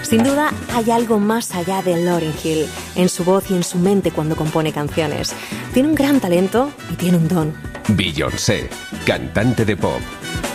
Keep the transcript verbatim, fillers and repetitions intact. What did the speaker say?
Sin duda, hay algo más allá de Lauryn Hill, en su voz y en su mente cuando compone canciones. Tiene un gran talento y tiene un don. Beyoncé, cantante de pop.